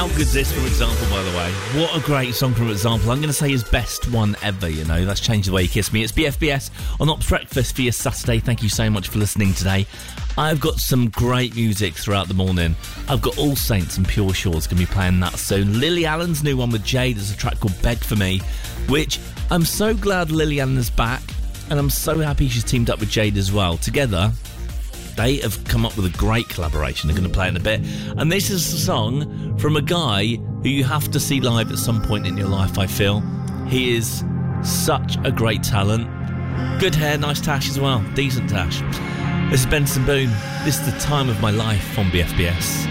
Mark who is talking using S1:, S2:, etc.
S1: How good's this from Example, by the way? What a great song from Example. I'm going to say his best one ever, you know. That's Changed the Way You Kiss Me. It's BFBS on Ops Breakfast for your Saturday. Thank you so much for listening today. I've got some great music throughout the morning. I've got All Saints and Pure Shores going to be playing that soon. Lily Allen's new one with Jade is a track called Beg For Me, which I'm so glad Lily Allen is back, and I'm so happy she's teamed up with Jade as well. Together, they have come up with a great collaboration. They're going to play it in a bit. And this is a song from a guy who you have to see live at some point in your life, I feel. He is such a great talent. Good hair, nice tash as well. Decent tash. This is Benson Boone. This is The Time of My Life on BFBS.